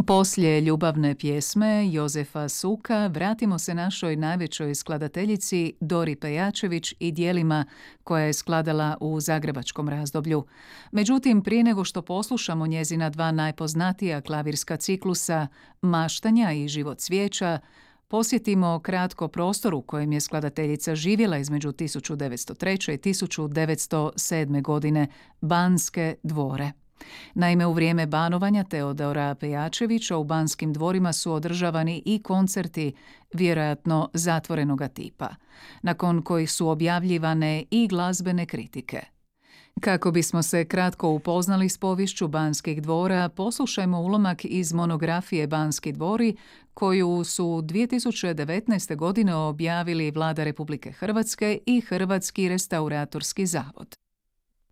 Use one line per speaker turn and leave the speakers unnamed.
Poslije ljubavne pjesme Jozefa Suka vratimo se našoj najvećoj skladateljici Dori Pejačević i dijelima koja je skladala u zagrebačkom razdoblju. Međutim, prije nego što poslušamo njezina dva najpoznatija klavirska ciklusa Maštanja i Život cvijeća, posjetimo kratko prostor u kojem je skladateljica živjela između 1903. i 1907. godine, Banske dvore. Naime, u vrijeme banovanja Teodora Pejačevića u Banskim dvorima su održavani i koncerti, vjerojatno zatvorenoga tipa, nakon kojih su objavljivane i glazbene kritike. Kako bismo se kratko upoznali s poviješću Banskih dvora, poslušajmo ulomak iz monografije Banski dvori, koju su 2019. godine objavili Vlada Republike Hrvatske i Hrvatski restauratorski zavod.